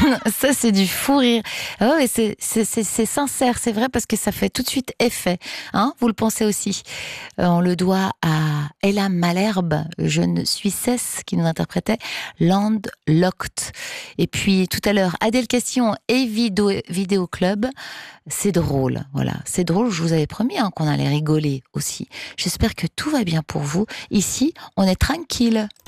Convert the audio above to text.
Ça, c'est du fou rire. Ah ouais, c'est sincère, c'est vrai, parce que ça fait tout de suite effet. Hein, vous le pensez aussi. On le doit à Ella Malherbe, jeune Suissesse, qui nous interprétait Landlocked. Et puis, tout à l'heure, Adèle Castillon et Vidéo Club. C'est drôle, voilà. C'est drôle, je vous avais promis qu'on allait rigoler aussi. J'espère que tout va bien pour vous. Ici, on est tranquille.